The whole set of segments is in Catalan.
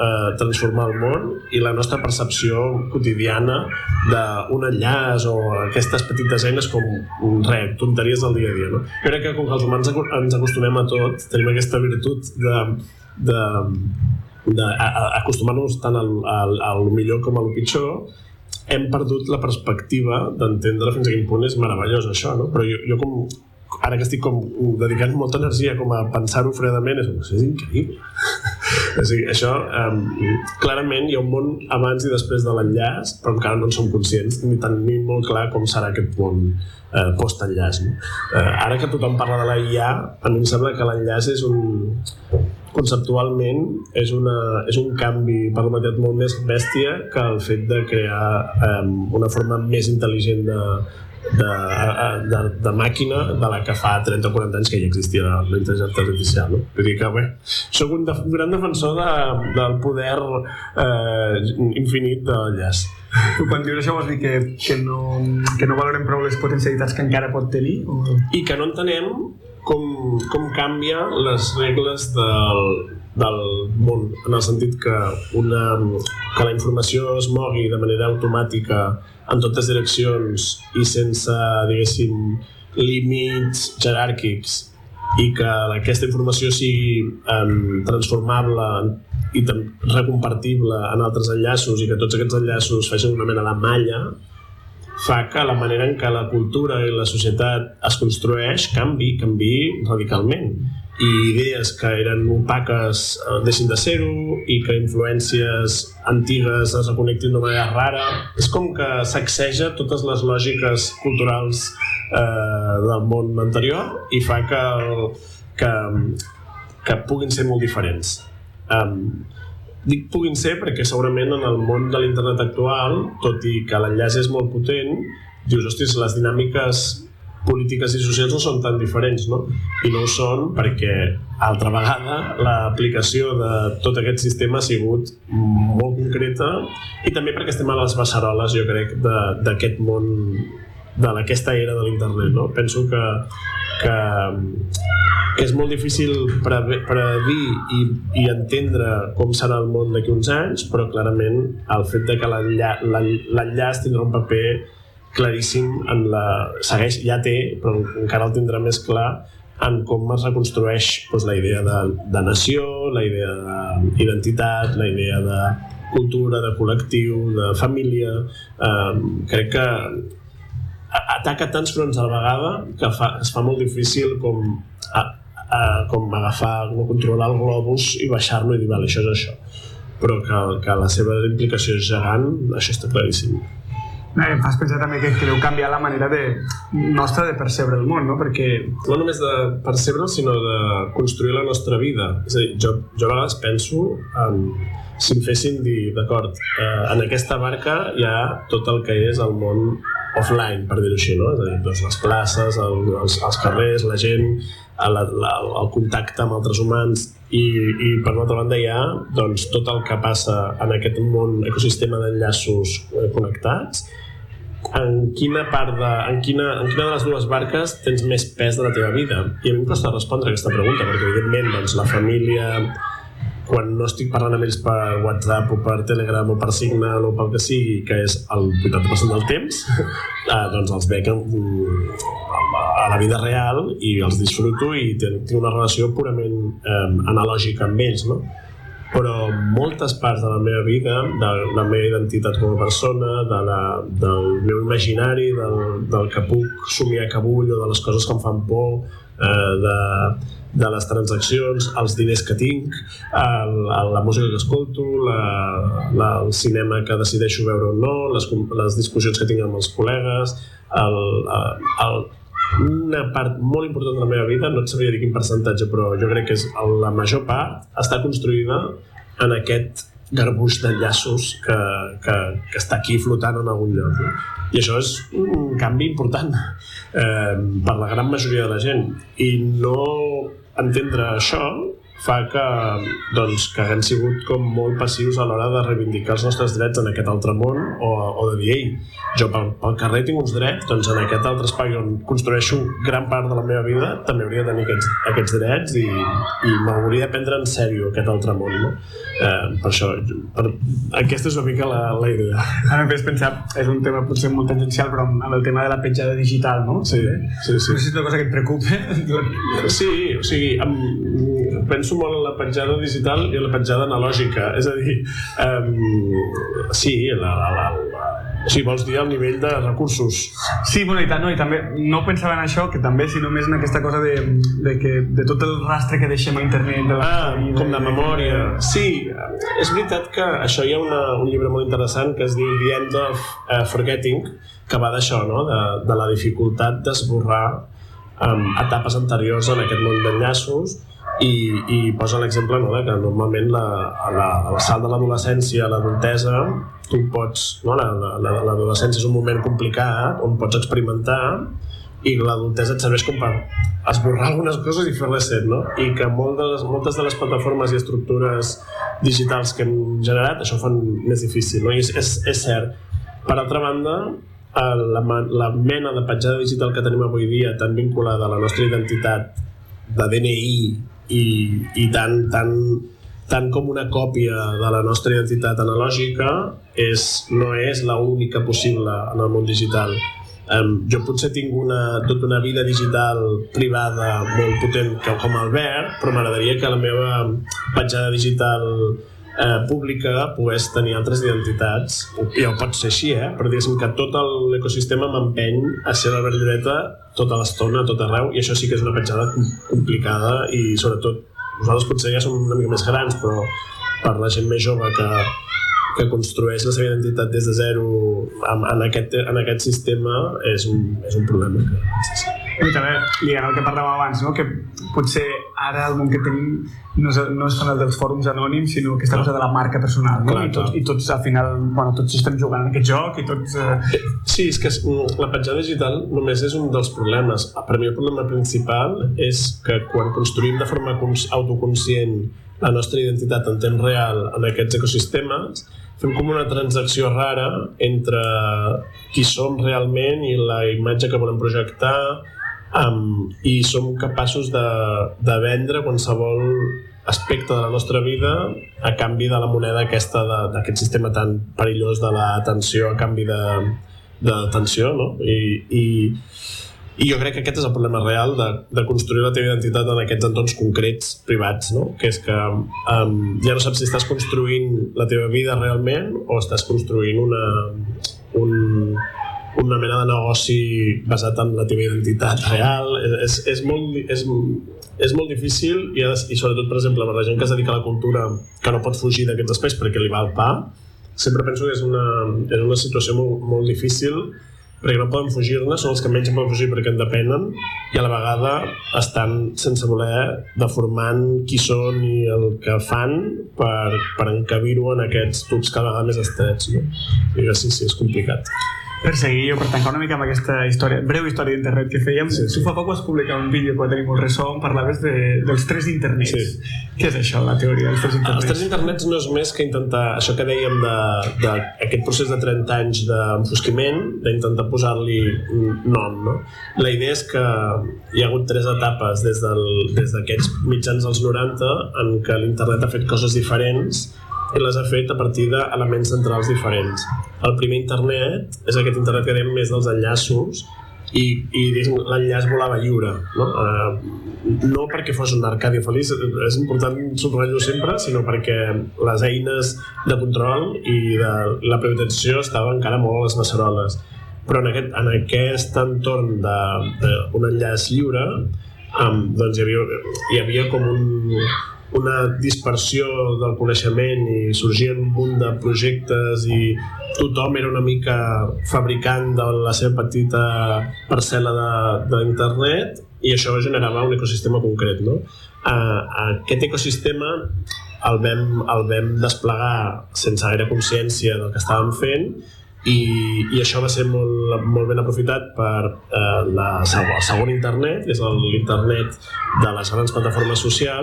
transformar el món i la nostra percepció quotidiana d'un enllaç o aquestes petites eines com tonteries del dia a dia, no? Jo crec que com que els humans ens acostumem a tot, tenim aquesta virtut d'acostumar-nos tant al millor com al pitjor, hem perdut la perspectiva d'entendre fins a quin punt és meravellós això, no? Però jo com ara que estic dedicant molta energia com a pensar-ho fredament, és increïble. Això, clarament hi ha un món abans i després de l'enllaç, però encara no en som conscients ni tenim molt clar com serà aquest món post-enllaç, no? Ara que tothom parla de la IA, a mi em sembla que l'enllaç conceptualment és un canvi per la humanitat molt més bèstia que el fet de crear una forma més intel·ligent de màquina de la que fa 30 o 40 anys que ja existia la intel·ligència artificial, no? Vull dir que, soc un gran defensor del poder infinit de l'enllaç. Tu quan dius això vols dir que no valorem prou les potencialitats que encara pot tenir? I que no entenem com canvia les regles del món, en el sentit que la informació es mogui de manera automàtica en totes direccions i sense, diguéssim, límits jeràrquics, i que aquesta informació sigui transformable i recompartible en altres enllaços i que tots aquests enllaços facin una mena de malla, fa que la manera en què la cultura i la societat es construeix canvi radicalment, i idees que eren opaques deixin de ser-ho, i que influències antigues es reconnectin d'una manera rara. És com que sacseja totes les lògiques culturals del món anterior i fa que puguin ser molt diferents. Dic puguin ser perquè segurament en el món de l'internet actual, tot i que l'enllaç és molt potent, dius, hòsties, les dinàmiques polítiques i socials no són tan diferents, no? I no ho són perquè, altra vegada, l'aplicació de tot aquest sistema ha sigut molt concreta, i també perquè estem a les beceroles, jo crec, d'aquest món, d'aquesta era de l'internet, no? Penso que és molt difícil predir i entendre com serà el món d'aquí uns anys, però clarament el fet de que l'enllaç tindrà un paper claríssim ja té, però encara el tindrà més clar en com es reconstrueix la idea de nació, la idea d'identitat, la idea de cultura, de col·lectiu, de família. Crec que ataca tants fronts a la vegada que es fa molt difícil com agafar, controlar el globus i baixar-lo i dir, vale, això és això. Però que la seva implicació és gegant, això està claríssim. Em fas pensar també que deu canviar la manera nostra de percebre el món, no? Perquè no només de percebre'l, sinó de construir la nostra vida. És a dir, jo a vegades penso si em fessin dir, d'acord, en aquesta barca hi ha tot el que és el món offline, per dir-ho així, no? És a dir, les places, els carrers, la gent, el contacte amb altres humans, i per l'altra banda hi ha tot el que passa en aquest món, ecosistema d'enllaços connectats. En quina de les dues barques tens més pes de la teva vida? I a mi em costa respondre aquesta pregunta, perquè evidentment la família, quan no estic parlant amb ells per WhatsApp o per Telegram o per Signal o pel que sigui, que és el 80% del temps, doncs els veig a la vida real i els disfruto i tinc una relació purament analògica amb ells, no? Però moltes parts de la meva vida, de la meva identitat com a persona, del meu imaginari, del que puc somiar que vull o de les coses que em fan por, de les transaccions, els diners que tinc, la música que escolto, el cinema que decideixo veure o no, les discussions que tinc amb els col·legues, una part molt important de la meva vida, no et sabria dir quin percentatge, però jo crec que la major part està construïda en aquest garbuix d'enllaços que està aquí flotant en algun lloc, no? I això és un canvi important per la gran majoria de la gent, i no entendre això fa que haguem sigut com molt passius a l'hora de reivindicar els nostres drets en aquest altre món o de dir, jo pel carrer tinc uns drets, doncs en aquest altre espai on construeixo gran part de la meva vida també hauria de tenir aquests drets i m'hauria de prendre en sèrio aquest altre món, no? Per això, aquesta és una mica la idea. Ara em fes pensar, és un tema potser molt tangencial, però amb el tema de la petjada digital, no? Sí. No sé si és una cosa que et preocupa. Sí, o sigui, penso molt en la petjada digital i en la petjada analògica, és a dir, sí, si vols dir el nivell de recursos. Sí, bueno, i també no pensava en això, que també, si només en aquesta cosa de tot el rastre que deixem a internet com de memòria. Sí, és veritat que això hi ha un llibre molt interessant que es diu The End of Forgetting, que va d'això, no? De la dificultat d'esborrar etapes anteriors en aquest món d'enllaços i posa l'exemple, no, que normalment al salt de l'adolescència a l'adultesa tu pots, no, l'adolescència és un moment complicat on pots experimentar i l'adultesa et serveix com per esborrar algunes coses i fer-les set, no? I que moltes de les plataformes i estructures digitals que hem generat això ho fan més difícil, no? I és cert. Per altra banda, la mena de petjada digital que tenim avui dia tan vinculada a la nostra identitat de DNI i tant com una còpia de la nostra identitat analògica no és l'única possible en el món digital. Jo potser tinc tota una vida digital privada molt potent com Albert, però m'agradaria que la meva petjada digital pública pogués tenir altres identitats. Ja ho pot ser així, però diguéssim que tot l'ecosistema m'empeny a ser l'Albert Lloreta tota l'estona, a tot arreu, i això sí que és una petjada complicada i sobretot nosaltres potser ja som una mica més grans, però per la gent més jove que construeix la seva identitat des de zero en aquest sistema és un problema. I també lligant el que parlàvem abans, no? Que potser ara el món que tenim no és tant el dels fòrums anònims, sinó aquesta cosa de la marca personal, no? I tots al final, tots estem jugant en aquest joc i tots... Sí, és que la petjada digital només és un dels problemes. Per mi el problema principal és que quan construïm de forma autoconscient la nostra identitat en temps real en aquests ecosistemes, fem com una transacció rara entre qui som realment i la imatge que volem projectar, i som capaços de vendre qualsevol aspecte de la nostra vida a canvi de la moneda aquesta d'aquest sistema tan perillós de l'atenció a canvi d'atenció, no? I jo crec que aquest és el problema real de construir la teva identitat en aquests entorns concrets privats, no? Que és que ja no saps si estàs construint la teva vida realment o estàs construint una mena de negoci basat en la teva identitat real. És molt difícil i sobretot, per exemple, per la gent que es dedica a la cultura que no pot fugir d'aquests espais perquè li va el pa, sempre penso que és una situació molt difícil perquè no poden fugir-ne, són els que menys en poden fugir perquè en depenen i a la vegada estan sense voler deformant qui són i el que fan per encabir-ho en aquests tubs cada vegada més estrets, no? I sí, és complicat. Per seguir, per tancar una mica amb aquesta breu història d'internet que fèiem, tu fa poc vas publicar un vídeo que va tenir molt ressò on parlaves dels 3 internets. Sí. Què és això, la teoria dels 3 internets? Els 3 internets no és més que intentar, això que dèiem d'aquest procés de 30 anys d'enfosquiment, d'intentar posar-li nom, no? La idea és que hi ha hagut 3 etapes des d'aquests mitjans dels 90 en què l'internet ha fet coses diferents i les ha fet a partir d'elements centrals diferents. El primer internet és aquest internet que dèiem més dels enllaços i l'enllaç volava lliure, no? No perquè fos una Arcàdia feliç, és important subratllar-ho sempre, sinó perquè les eines de control i de la privatització estaven encara molt a les beceroles. Però en aquest entorn d'un enllaç lliure doncs hi havia com una dispersió del coneixement i sorgien un munt de projectes i tothom era una mica fabricant de la seva petita parcel·la d'internet i això generava un ecosistema concret, no? Aquest ecosistema el vam desplegar sense gaire consciència del que estàvem fent i això va ser molt ben aprofitat per el segon internet, que és l'internet de les grans plataformes socials,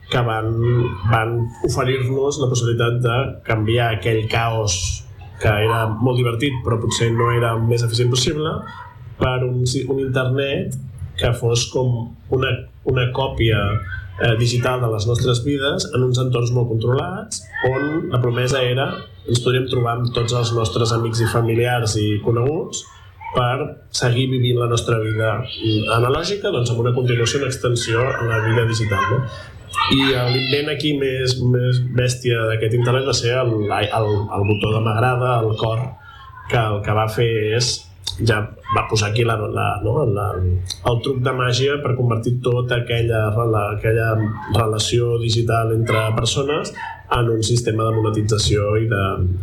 que van oferir-nos la possibilitat de canviar aquell caos que era molt divertit però potser no era el més eficient possible per un internet que fos com una còpia digital de les nostres vides en uns entorns molt controlats on la promesa era ens podríem trobar amb tots els nostres amics i familiars i coneguts per seguir vivint la nostra vida analògica amb una continuació, una extensió en la vida digital, no? I l'invent aquí més bèstia d'aquest internet va ser el botó de m'agrada, el cor, que el que va fer és ja va posar aquí el truc de màgia per convertir tota aquella relació digital entre persones en un sistema de monetització i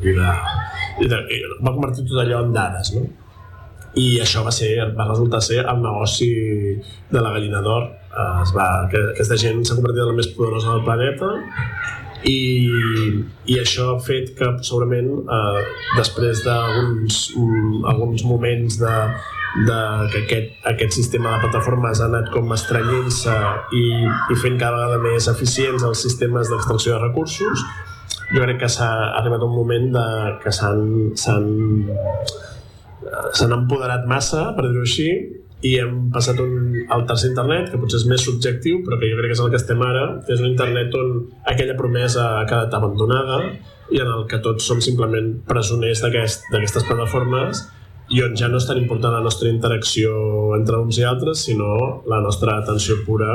va convertir tot allò en dades, no? I això va resultar ser el negoci de la gallina d'or. Aquesta gent s'ha convertit en la més poderosa del planeta i això ha fet que segurament després d'alguns moments que aquest sistema de plataformes ha anat com estrenyent-se i fent cada vegada més eficients els sistemes d'extracció de recursos, jo crec que s'ha arribat un moment que s'han empoderat massa, per dir-ho així, i hem passat al tercer internet, que potser és més subjectiu, però que jo crec que és el que estem ara, que és un internet on aquella promesa ha quedat abandonada i en el que tots som simplement presoners d'aquestes plataformes i on ja no és tan important la nostra interacció entre uns i altres, sinó la nostra atenció pura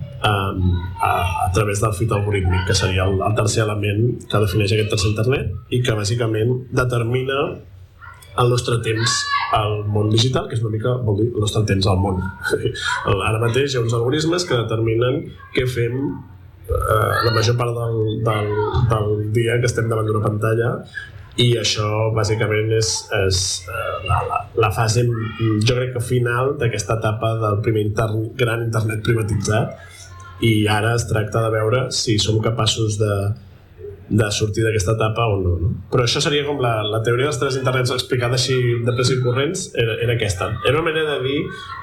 a través del feed algorítmic, que seria el tercer element que defineix aquest tercer internet i que bàsicament determina el nostre temps al món digital, que és una mica, vol dir, el nostre temps al món. Ara mateix hi ha uns algoritmes que determinen què fem la major part del dia que estem davant d'una pantalla i això bàsicament és la fase, jo crec que final d'aquesta etapa del primer gran internet privatitzat i ara es tracta de veure si som capaços de sortir d'aquesta etapa o no. Però això seria com la teoria dels tres internets explicada així de pressa i corrents, era aquesta. Era una manera de dir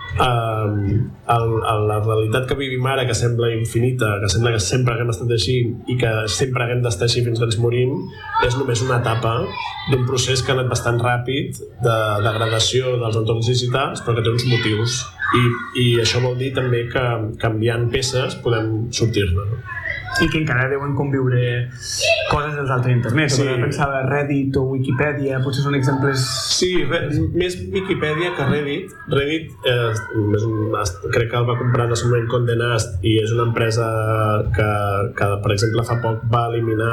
la realitat que vivim ara, que sembla infinita, que sembla que sempre haguem estat així i que sempre haguem d'estar així fins que ens morim, és només una etapa d'un procés que ha anat bastant ràpid de degradació dels entorns digitals, però que té uns motius. I això vol dir també que canviant peces podem sortir-ne, no? I que encara deuen conviure coses dels altres internets. Sí. Pensava Reddit o Wikipedia, potser són exemples... Sí, més Wikipedia que Reddit. Reddit crec que el va comprar en el seu moment Condé Nast i és una empresa que, per exemple, fa poc va eliminar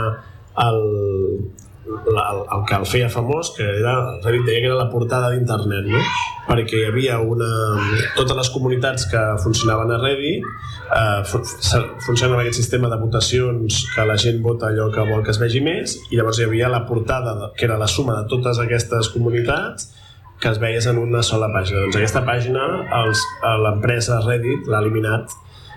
el que el feia famós, que Reddit deia que era la portada d'internet, no? Perquè hi havia totes les comunitats que funcionaven a Reddit funcionava aquest sistema de votacions que la gent vota allò que vol que es vegi més i llavors hi havia la portada que era la suma de totes aquestes comunitats que es veies en una sola pàgina. Doncs aquesta pàgina l'empresa Reddit l'ha eliminat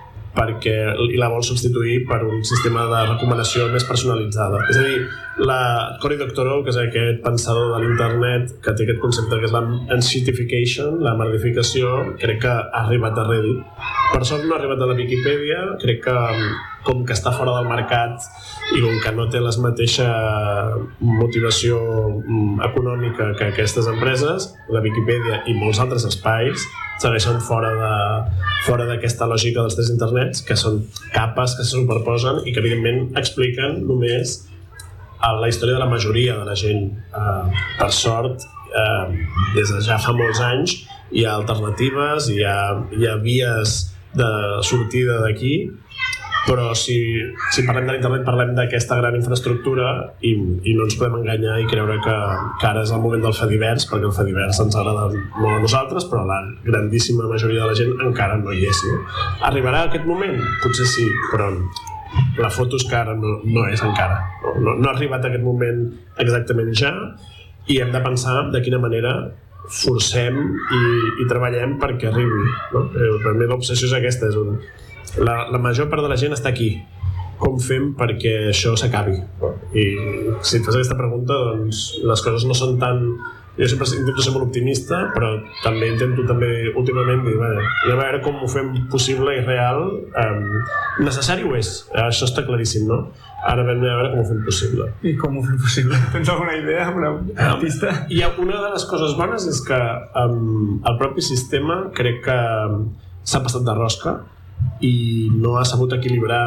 i la vol substituir per un sistema de recomanació més personalitzada. És a dir, Cory Doctorow, que és aquest pensador de l'internet que té aquest concepte que és la enshittification, la merdificació, crec que ha arribat a Reddit. Per sort no ha arribat a la Wikipedia, crec que com que està fora del mercat i com que no té la mateixa motivació econòmica que aquestes empreses, la Wikipedia i molts altres espais segueixen fora d'aquesta lògica dels tres internets, que són capes que se superposen i que evidentment expliquen només la història de la majoria de la gent. Per sort, des de ja fa molts anys hi ha alternatives, hi ha vies de sortida d'aquí, però si parlem de l'internet parlem d'aquesta gran infraestructura i no ens podem enganyar i creure que ara és el moment del Fediverse, perquè el Fediverse ens agrada molt a nosaltres, però la grandíssima majoria de la gent encara no hi és, no? Arribarà aquest moment? Potser sí, però la foto és que ara no és encara, no ha arribat aquest moment exactament ja i hem de pensar de quina manera forcem i treballem perquè arribi, no? Per mi l'obsessió és aquesta, la major part de la gent està aquí. Com fem perquè això s'acabi? I si et fas aquesta pregunta, doncs les coses no són tan jo sempre intento ser molt optimista, però també intento últimament dir, a veure com ho fem possible i real. Necessari ho és, això està claríssim, no? Ara vam a veure com ho fem possible. I com ho fem possible? Tens alguna idea, alguna pista? Una de les coses bones és que el propi sistema crec que s'ha passat de rosca i no ha sabut equilibrar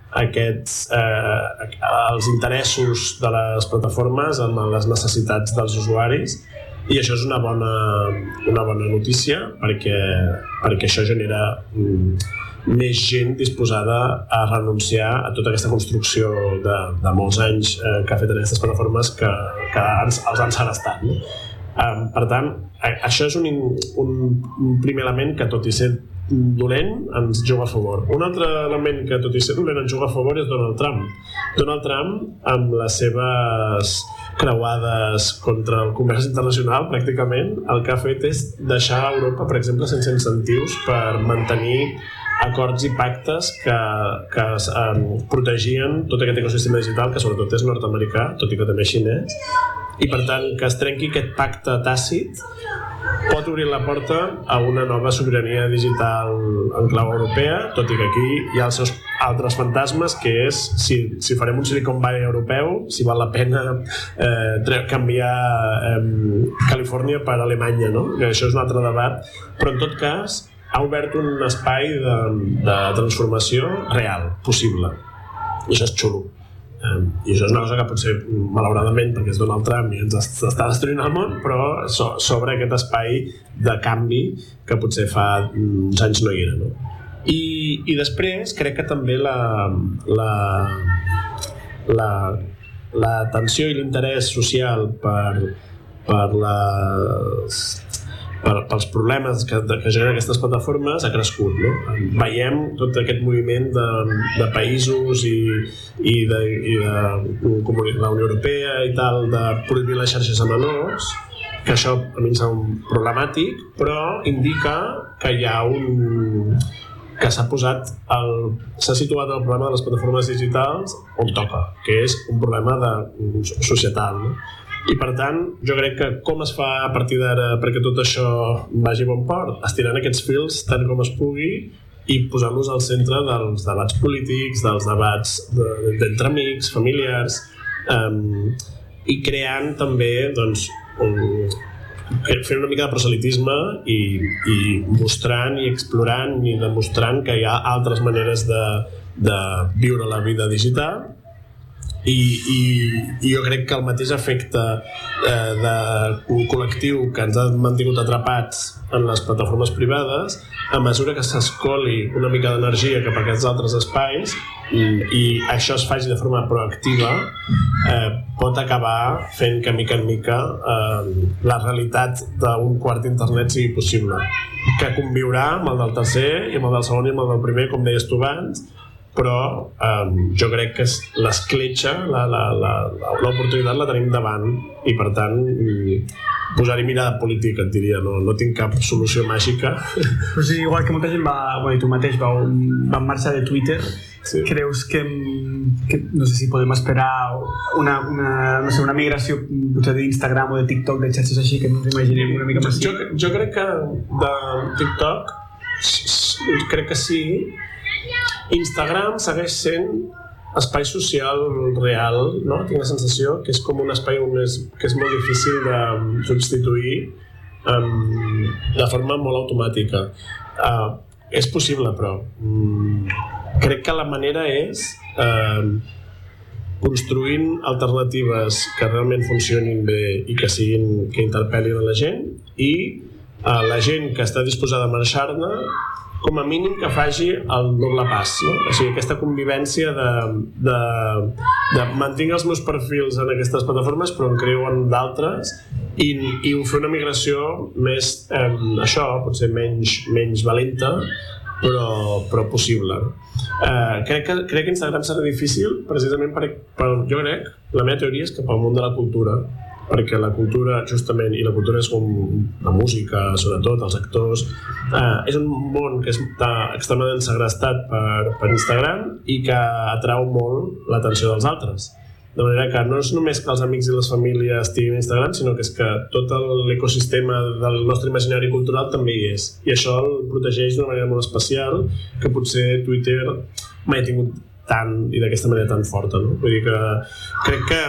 els interessos de les plataformes amb les necessitats dels usuaris, i això és una bona notícia perquè això genera més gent disposada a renunciar a tota aquesta construcció de molts anys que ha fet en aquestes plataformes que els han segrestat, no? Per tant, això és un primer element que, tot i ser dolent, ens juga a favor. Un altre element que, tot i ser dolent, ens juga a favor és Donald Trump. Donald Trump, amb les seves creuades contra el comerç internacional, pràcticament, el que ha fet és deixar Europa, per exemple, sense incentius per mantenir acords i pactes que protegien tot aquest ecosistema digital, que sobretot és nord-americà, tot i que també és xinès, i per tant que es trenqui aquest pacte tàcit pot obrir la porta a una nova sobirania digital en clau europea, tot i que aquí hi ha els seus altres fantasmes, que és si farem un Silicon Valley europeu, si val la pena canviar Califòrnia per Alemanya, no? Que això és un altre debat, però en tot cas ha obert un espai de transformació real, possible, i això és xulo. I això és una cosa que potser, malauradament, perquè és Donald Trump i ens està destruint el món, però s'obre aquest espai de canvi que potser fa uns anys no hi era, no? I després crec que també l'atenció i l'interès social pels problemes que generen aquestes plataformes ha crescut, no? Veiem tot aquest moviment de països i de la Unió Europea i tal, de prohibir les xarxes a menors, que això a mi em sembla problemàtic, però indica que hi ha que s'ha situat el problema de les plataformes digitals on toca, que és un problema societal, no? I per tant, jo crec que com es fa a partir d'ara perquè tot això vagi a bon port? Estirant aquests fils tant com es pugui i posant-los al centre dels debats polítics, dels debats d'entre amics, familiars, i creant també, doncs, fent una mica de proselitisme i mostrant i explorant i demostrant que hi ha altres maneres de viure la vida digital. I jo crec que el mateix efecte d'un col·lectiu que ens ha mantingut atrapats en les plataformes privades, a mesura que s'escoli una mica d'energia cap a aquests altres espais i això es faci de forma proactiva, pot acabar fent que mica en mica la realitat d'un quart d'internet sigui possible, que conviurà amb el del tercer i amb el del segon i amb el del primer, com deies tu abans, però jo crec que l'escletxa, l'oportunitat la tenim davant i per tant posar-hi mirada política, et diria, no tinc cap solució màgica. Però sí, igual que molta gent tu mateix va en marxa de Twitter, sí. Creus que no sé si podem esperar una migració d'Instagram o de TikTok, de xarxes així que no ens imaginem una mica més? Jo crec que de TikTok crec que sí. Instagram segueix sent espai social real, no? Tinc la sensació que és com un espai que és molt difícil de substituir de forma molt automàtica. És possible, però crec que la manera és construint alternatives que realment funcionin bé i que interpel·lin a la gent, i la gent que està disposada a marxar-ne com a mínim que faci el doble pas, no? O sigui, aquesta convivència de mantinc els meus perfils en aquestes plataformes però en creo en d'altres i fer una migració més, potser menys valenta però possible. Crec que Instagram serà difícil precisament jo crec, la meva teoria és que pel món de la cultura, perquè la cultura, justament, i la cultura és com la música, sobretot, els actors, és un món que està extremadament segrestat per Instagram i que atrau molt l'atenció dels altres. de manera que no és només que els amics i les famílies estiguin a Instagram, sinó que és que tot l'ecosistema del nostre imaginari cultural també hi és, i això el protegeix d'una manera molt especial que potser Twitter mai ha tingut tant i d'aquesta manera tan forta, no? Vull dir que crec que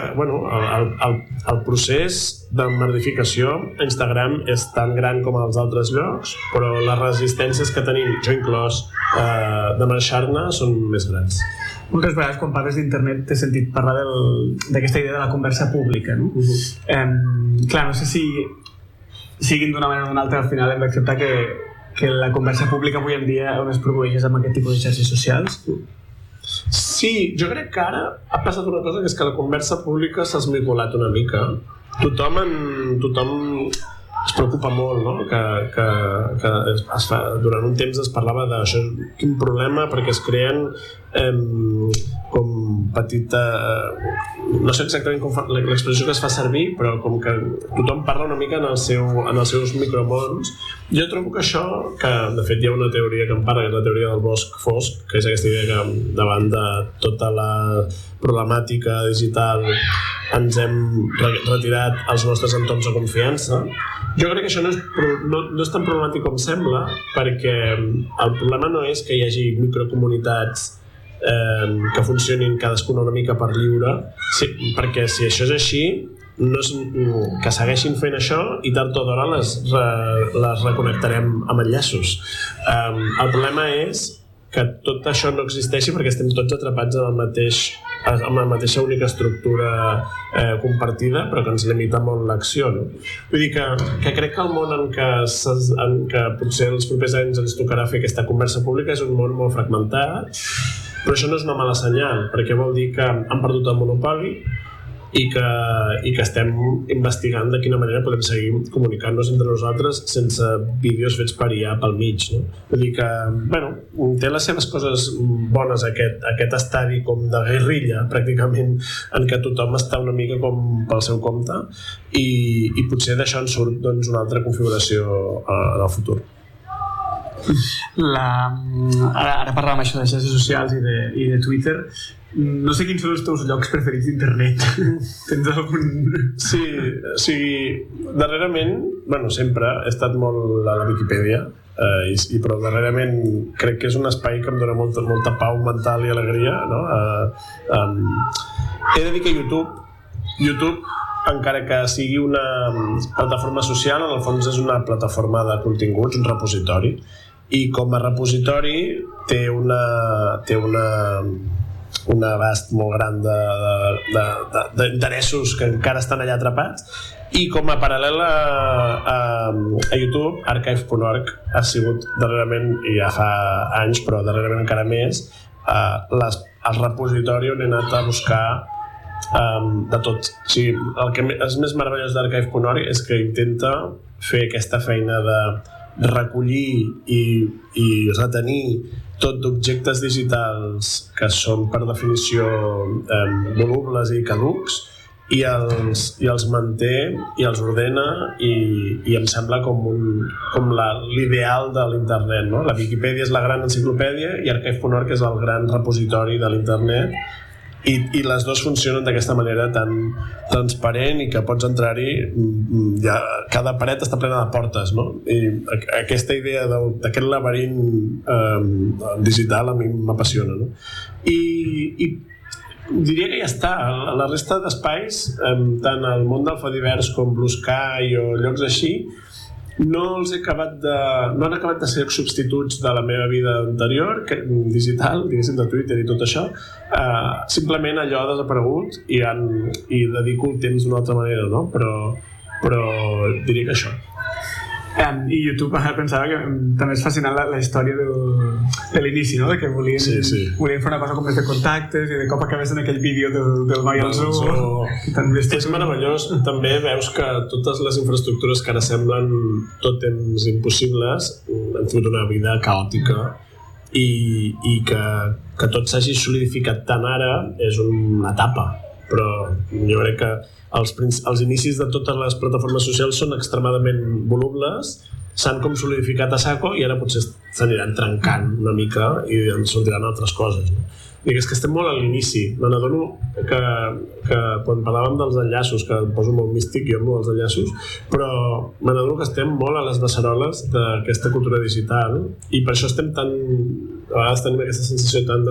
el procés d'emmerdificació a Instagram és tan gran com als altres llocs, però les resistències que tenim, jo inclòs, de marxar-ne són més grans. Moltes vegades quan parles d'internet t'he sentit parlar d'aquesta idea de la conversa pública, no? Clar, no sé si siguin d'una manera o d'una altra, al final hem d'acceptar que la conversa pública avui en dia on es produeix és amb aquest tipus de xarxes socials. Sí, jo crec que ara ha passat una cosa, que és que la conversa pública s'ha esmicolat una mica. Tothom es preocupa molt, no? Que durant un temps es parlava d'això, quin problema, perquè es creen com petita... no sé exactament com l'expressió que es fa servir, però com que tothom parla una mica en els seus micromons. Jo trobo que això, que de fet hi ha una teoria que em parla, que és la teoria del bosc fosc, que és aquesta idea que davant de tota la problemàtica digital ens hem retirat els nostres entorns de confiança. Jo crec que això no és tan problemàtic com sembla, perquè el problema no és que hi hagi microcomunitats que funcionin cadascuna una mica per lliure, perquè si això és així, que segueixin fent això i tard o d'hora les reconnectarem amb enllaços. El problema és que tot això no existeixi perquè estem tots atrapats amb la mateixa única estructura compartida, però que ens limita molt l'acció, no? Vull dir que crec que el món en què potser els propers anys ens tocarà fer aquesta conversa pública és un món molt fragmentat, però això no és una mala senyal, perquè vol dir que han perdut el monopoli i que estem investigant de quina manera podem seguir comunicant-nos entre nosaltres sense vídeos fets per IA pel mig, no? Vull dir que, bueno, té les seves coses bones aquest estadi com de guerrilla, pràcticament, en què tothom està una mica com pel seu compte i potser d'això en surt doncs, una altra configuració en el futur. Ara parlàvem això de xarxes socials i de Twitter. No sé quins són els teus llocs preferits d'internet. Tens algun... Sí, darrerament, bueno, sempre he estat molt a la Viquipèdia, però darrerament crec que és un espai que em dona molta pau mental i alegria, no? He de dir que YouTube, encara que sigui una plataforma social, en el fons és una plataforma de continguts, un repositori, i com a repositori té un abast molt gran d'interessos que encara estan allà atrapats, i com a paral·lel a YouTube, archive.org ha sigut darrerament, i ja fa anys però darrerament encara més, el repositori on he anat a buscar de tot. O sigui, el que és més meravellós d'archive.org és que intenta fer aquesta feina de recollir i retenir tot d'objectes digitals que són per definició volubles i caducs, i els manté i els ordena i em sembla com l'ideal de l'internet, no? La Viquipèdia és la gran enciclopèdia i archive.org és el gran repositori de l'internet, i les dues funcionen d'aquesta manera tan transparent i que pots entrar-hi, cada paret està plena de portes, no? I aquesta idea d'aquest laberint digital a mi m'apassiona, no? I diria que ja està. La resta d'espais, tant el món del Fediverse com Blue Sky o llocs així, no han acabat de ser substituts de la meva vida anterior, digital, diguéssim, de Twitter i tot això. Simplement allò ha desaparegut i dedico el temps d'una altra manera, no? Però diria que això. I YouTube, pensava que també és fascinant la història de l'inici, no? De que volien fer una cosa com des de contactes i de cop acabes en aquell vídeo del noi al zoo. És meravellós. També veus que totes les infraestructures que ara semblen tot temps impossibles han tingut una vida caòtica i que tot s'hagi solidificat tant ara és una etapa, però jo crec que els inicis de totes les plataformes socials són extremadament volubles, s'han com solidificat a saco i ara potser s'aniran trencant una mica i en sortiran altres coses, no? És que estem molt a l'inici. Me n'adono que quan parlàvem dels enllaços, que em poso molt místic jo amb els enllaços, però me n'adono que estem molt a les beceroles d'aquesta cultura digital i per això estem tan... A vegades tenim aquesta sensació tant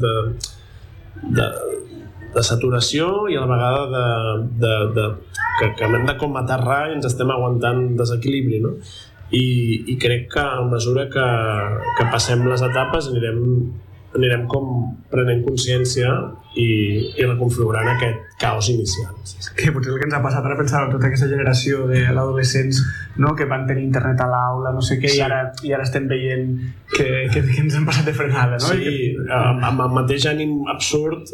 de saturació i a la vegada que hem de com aterrar i ens estem aguantant desequilibri, no? I crec que a mesura que passem les etapes anirem com prenent consciència i reconfigurant aquest caos inicial. Que potser el que ens ha passat ara pensar en tota aquesta generació de l'adolescents, no? Que van tenir internet a l'aula, no sé què, sí. i ara estem veient que ens hem passat de frenada, no? Sí, amb el mateix ànim absurd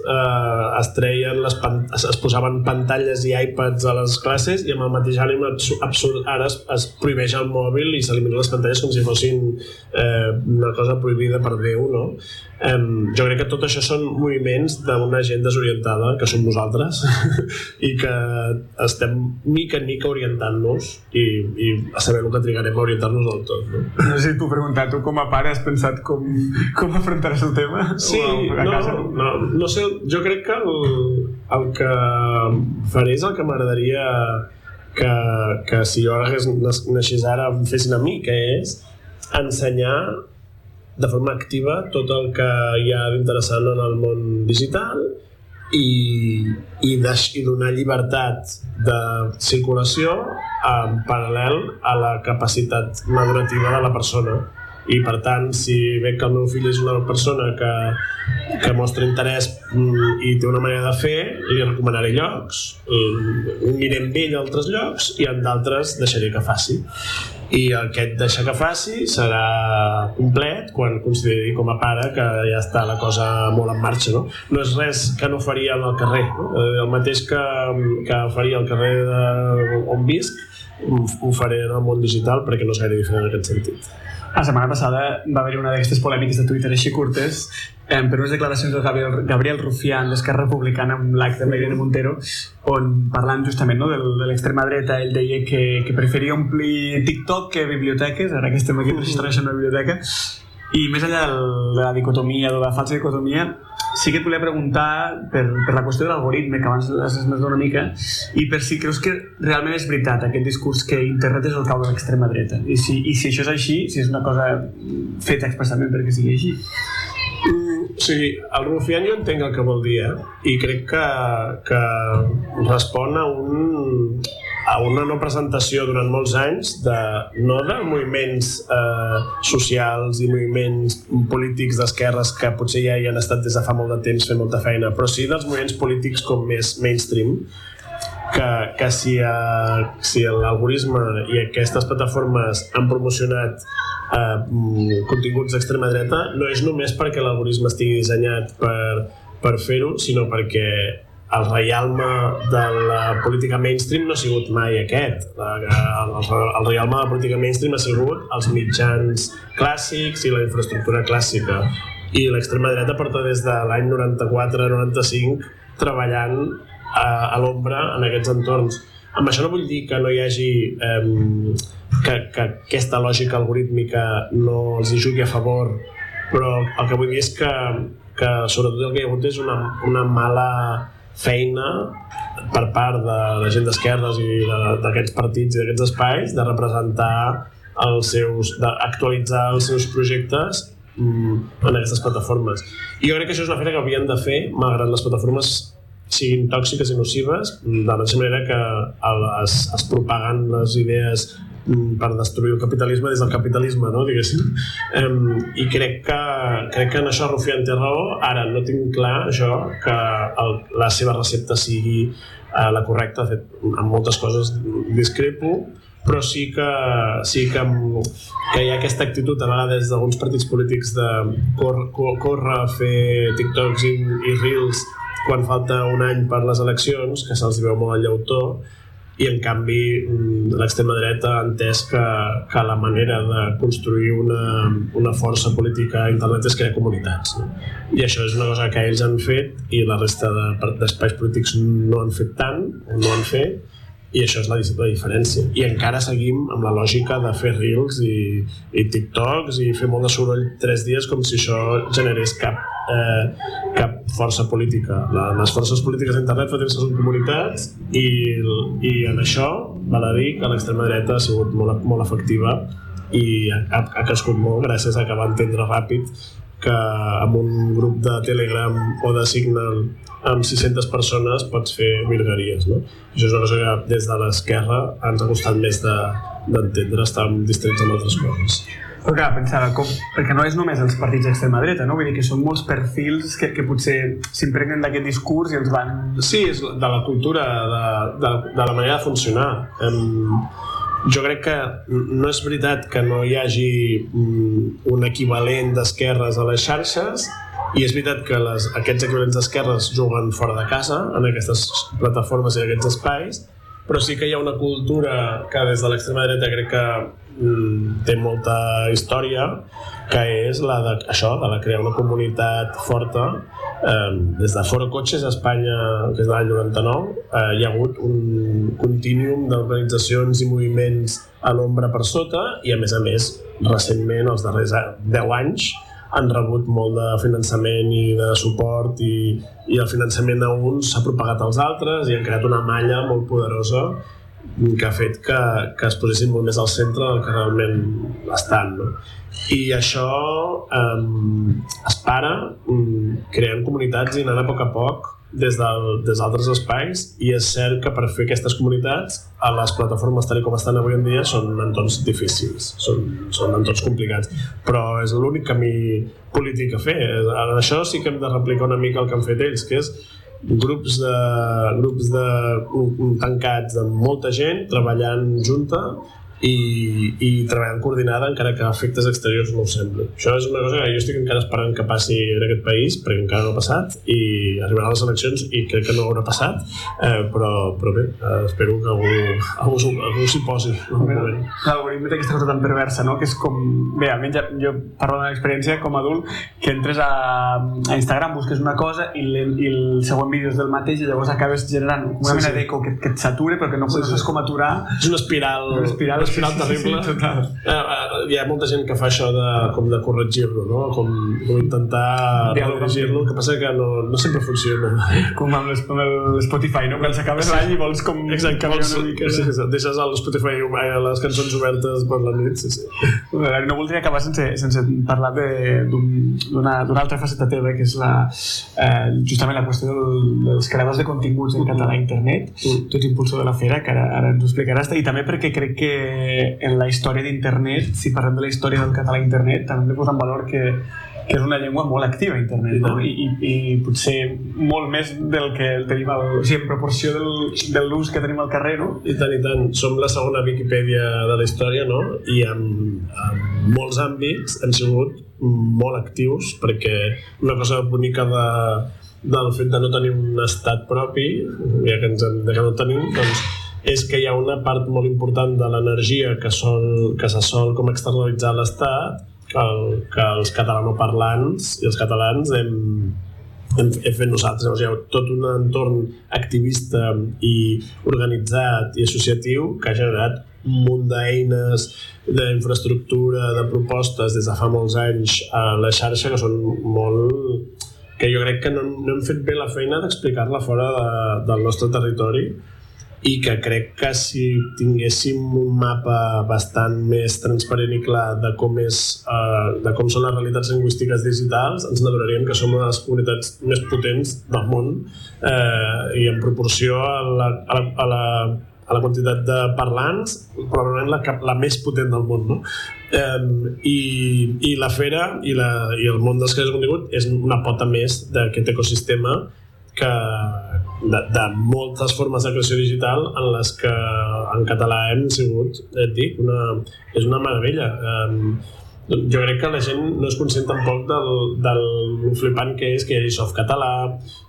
es posaven pantalles i iPads a les classes i amb el mateix ànim absurd ara es prohibeix el mòbil i s'eliminen les pantalles com si fossin una cosa prohibida per Déu, no? Jo crec que tot això són moviments d'una gent desorientada, que som nosaltres, i que estem mica en mica orientant-nos i a saber el que trigarem a orientar-nos del tot, no? No sé si t'ho preguntat, tu com a pare has pensat com afrontaràs el tema? Sí, no sé, jo crec que el que faré és el que m'agradaria que si jo naixés ara em fessin a mi, que és ensenyar de forma activa tot el que hi ha d'interessant en el món digital i donar llibertat de circulació en paral·lel a la capacitat madurativa de la persona. I per tant, si veig que el meu fill és una persona que mostra interès i té una manera de fer, li recomanaré llocs, aniré amb ell a altres llocs i en d'altres deixaré que faci. I aquest deixar que faci serà complet quan consideri com a pare que ja està la cosa molt en marxa, no? No és res que no faria al carrer, no? El mateix que faria al carrer on visc ho faré en el món digital perquè no és gaire diferent en aquest sentit. La setmana passada va haver-hi una d'aquestes polèmiques de Twitter així curtes per unes declaracions del Gabriel Rufián d'Esquerra Republicana amb l'acte amb Irene Montero on parlant justament, no, de l'extrema dreta ell deia que preferia omplir TikTok que biblioteques, ara que estem aquí registrant una biblioteca i més enllà de la dicotomia o de la falsa dicotomia sí que et volia preguntar per la qüestió de l'algoritme que abans l'has esmentat una mica i per si creus que realment és veritat aquest discurs que internet és el cau de l'extrema dreta i si això és així, si és una cosa feta expressament perquè sigui així. O sigui, el Rufián jo entenc el que vol dir i crec que respon a una no presentació durant molts anys no de moviments socials i moviments polítics d'esquerres que potser ja hi han estat des de fa molt de temps fent molta feina, però sí dels moviments polítics com més mainstream que si l'algoritme i aquestes plataformes han promocionat continguts d'extrema dreta no és només perquè l'algoritme estigui dissenyat per fer-ho, sinó perquè el reialme de la política mainstream no ha sigut mai aquest. El reialme de la política mainstream ha sigut els mitjans clàssics i la infraestructura clàssica. I l'extrema dreta porta des de l'any 94-95 treballant a l'ombra en aquests entorns. Amb això no vull dir que no hi hagi que aquesta lògica algorítmica no els hi jugui a favor, però el que vull dir és que sobretot el que hi ha hagut és una mala feina per part de la gent d'esquerres i d'aquests partits i d'aquests espais de representar d'actualitzar els seus projectes en aquestes plataformes. I jo crec que això és una feina que havien de fer malgrat les plataformes siguin tòxiques i nocives, de la mateixa manera que es propaguen les idees per destruir el capitalisme des del capitalisme, no? Diguéssim. I crec que en això Rufián té raó. Ara no tinc clar això que la seva recepta sigui la correcta. De fet, en moltes coses discrepo, però sí que hi ha aquesta actitud a vegades d'alguns partits polítics de córrer a fer TikToks i Reels quan falta un any per les eleccions, que se'ls veu molt al llautó, i en canvi l'extrema dreta ha entès que la manera de construir una força política a internet és crear comunitats, no? I això és una cosa que ells han fet i la resta d'espais polítics no han fet tant, o no han fet, I això és la diferència. I encara seguim amb la lògica de fer reels i TikToks i fer molt de soroll 3 dies com si això generés cap força política. Les forces polítiques d'internet fa temps que són comunitats i en això val a dir que l'extrema dreta ha sigut molt efectiva i ha crescut molt gràcies a que va entendre ràpid que amb un grup de Telegram o de Signal amb 600 persones pots fer virgueries, no? Això és una cosa que des de l'esquerra ens ha costat més d'entendre, estàvem distrets amb altres coses. Però clar, pensava, perquè no és només els partits d'extrema dreta, no? Vull dir que són molts perfils que potser s'impregnen d'aquest discurs i els van... Sí, és de la cultura, de la manera de funcionar. Jo crec que no és veritat que no hi hagi un equivalent d'esquerres a les xarxes i és veritat que aquests equivalents d'esquerres juguen fora de casa en aquestes plataformes i en aquests espais, però sí que hi ha una cultura que des de l'extrema dreta crec que té molta història, que és la de crear una comunitat forta. Des de Foro Cotxes a Espanya, que és de l'any 99, hi ha hagut un contínuum d'organitzacions i moviments a l'ombra per sota i a més, recentment, els darrers 10 anys, han rebut molt de finançament i de suport i el finançament a uns s'ha propagat als altres i han creat una malla molt poderosa que ha fet que es posessin molt més al centre del que realment estan, no? I això es para creant comunitats i anant a poc des d'altres espais i és cert que per fer aquestes comunitats a les plataformes tal com estan avui en dia són entorns difícils, són entorns complicats, però és l'únic camí polític a fer. En això sí que hem de replicar una mica el que han fet ells, que és grups tancats amb molta gent treballant junta i treballant coordinada encara que efectes exteriors no ho sembli. Això és una cosa que jo estic encara esperant que passi en aquest país perquè encara no ha passat i arribaran les eleccions i crec que no haurà passat, però bé, espero que algú s'hi posi en un moment. L'algoritme té aquesta cosa tan perversa, no? Que és com... Bé, almenys jo parlo de l'experiència com a adult, que entres a Instagram, busques una cosa i el següent vídeo és del mateix i llavors acabes generant una mena d'eco que et satura però que no saps com aturar. És una espiral terrible. Sí, hi ha molta gent que fa això com de corregir-lo, no? Com intentar corregir-lo, el que passa que no sempre funciona. Com amb l'Spotify, no? Quan s'acaba l'any i vols com canviar una mica. Deixes a l'Spotify les cançons obertes per la nit. No voldria acabar sense parlar d'una altra faceta teva, que és justament la qüestió dels creadors de continguts en català a internet. Tu ets impulsor de la Fera, que ara ens ho explicaràs, i també perquè crec que en la història d'internet, si parlem de la història del català a internet, també hem de posar en valor que és una llengua molt activa a internet, no? I potser molt més del que tenim en proporció de l'ús que tenim al carrer, no? I tant. Som la segona Viquipèdia de la història, no? I en molts àmbits hem sigut molt actius, perquè una cosa bonica del fet de no tenir un estat propi, ja que no tenim, doncs és que hi ha una part molt important de l'energia que se sol com externalitzar a l'Estat, que els catalanoparlants i els catalans hem fet nosaltres. Llavors hi ha tot un entorn activista i organitzat i associatiu que ha generat un munt d'eines, d'infraestructura, de propostes des de fa molts anys a la xarxa que són molt... que jo crec que no hem fet bé la feina d'explicar-la fora del nostre territori i que crec que si tinguéssim un mapa bastant més transparent i clar de com són les realitats lingüístiques digitals, ens n'adonaríem que som una de les comunitats més potents del món i en proporció a la quantitat de parlants, probablement la més potent del món, no? I la Fera i el món dels creadors de contingut és una pota més d'aquest ecosistema de moltes formes de creació digital en les que en català hem sigut, és una meravella. Jo crec que la gent no és conscient tampoc del flipant que és que hi hagi Softcatalà,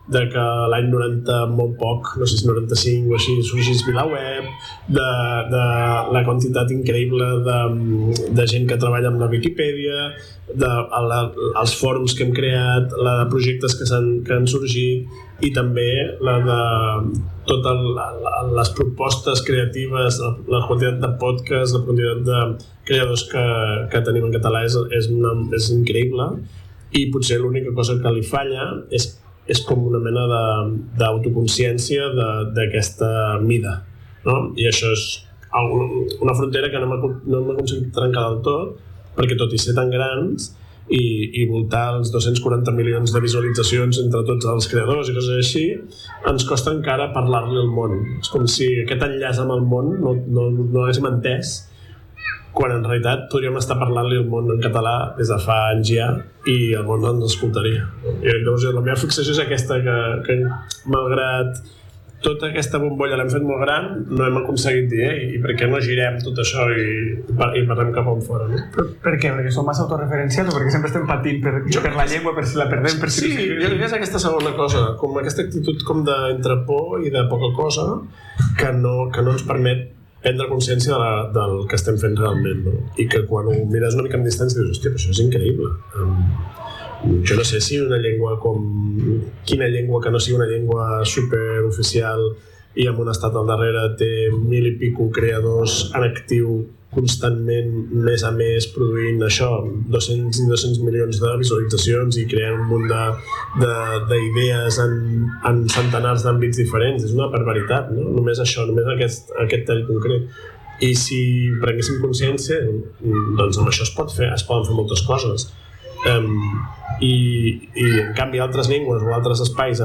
de que l'any 90 molt poc, no sé si 95 o així, sorgís VilaWeb, de la quantitat increïble de gent que treballa amb la Viquipèdia, els fòrums que hem creat, la de projectes que han sorgit, i també la de totes les propostes creatives, la quantitat de podcasts, la quantitat de creadors que tenim en català és increïble, i potser l'única cosa que li falla és com una mena d'autoconsciència d'aquesta mida, no? I això és una frontera que no hem aconseguit trencar del tot, perquè tot i ser tan grans i voltar els 240 milions de visualitzacions entre tots els creadors i coses així, ens costa encara parlar-li al món. És com si aquest enllaç amb el món no l'haguéssim entès, quan en realitat podríem estar parlant-li al món en català des de fa anys ja, i el món ens escoltaria. I llavors la meva fixació és aquesta, que malgrat tota aquesta bombolla l'hem fet molt gran, no hem aconseguit dir i per què no girem tot això i parlem cap on fora, no? Per què? Perquè som massa autoreferencials o perquè sempre estem patint per la llengua, per si la perdem, per si... Sí, jo crec que és aquesta segona cosa, com aquesta actitud com d'entre por i de poca cosa que no ens permet prendre consciència del que estem fent realment, no? I que quan ho mires una mica amb distància dius, hòstia, però això és increïble. Jo no sé si una llengua quina llengua que no sigui una llengua superoficial i amb un estat al darrere té 1.000 i pico creadors en actiu constantment, més a més, produint això, 200 milions de visualitzacions i creant un munt d'idees en centenars d'àmbits diferents. És una barbaritat, no? Només això, només aquest tall concret. I si prenguéssim consciència, doncs amb això es poden fer moltes coses. I en canvi altres llengües o altres espais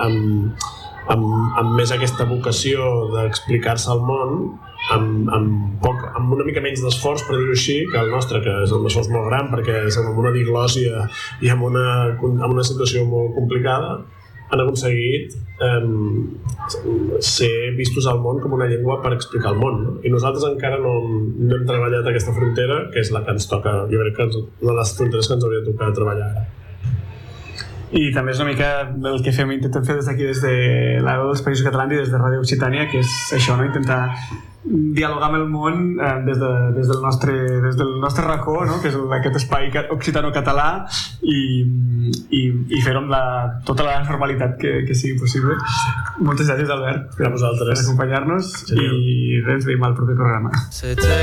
amb més aquesta vocació d'explicar-se al món, amb una mica menys d'esforç, per dir-ho així, que el nostre, que és un esforç molt gran perquè és amb una diglòsia i amb una situació molt complicada, han aconseguit ser vistos al món com una llengua per explicar el món, no? I nosaltres encara no hem treballat aquesta frontera, que és la que ens toca, jo crec que una de les fronteres que ens hauria de tocar treballar ara. I també és una mica el que intentem fer des d'aquí, des de la veu dels Països Catalans i des de Ràdio Occitània, que és això, no? Intentar dialogar amb el món des del nostre racó, no? Que és aquest espai occitano-català, i fer-ho amb tota la normalitat que sigui possible. Moltes gràcies, Albert, per acompanyar-nos, i ens veiem al proper programa.